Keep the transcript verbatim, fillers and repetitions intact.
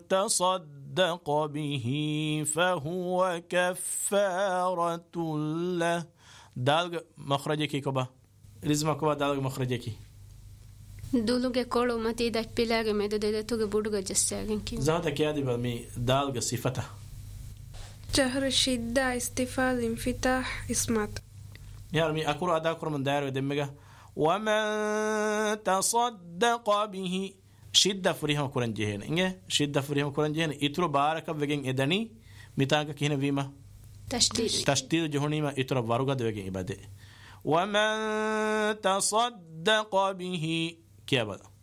تصدق به فهو كفارة له. دال مخرجك كبا رزما كبا دال مخرجك دولوگه کولو متي داك بيلاگه ميدو دده توگه بودوگه جساگن كي زهدا كيادي بمي دال صفته جهر الشدة استفال انفتاح اسمات يعني أكور أداكور من داير ودمجة ومن تصدق به شدة فريهم كورن جهين إنجه شدة فريهم كورن جهين إترو بارك بيجين إداني ميتانك كهنا فيما تشديد تشديد جهوني ما إترو باروغا بيجين إبادة ومن تصدق به كيابا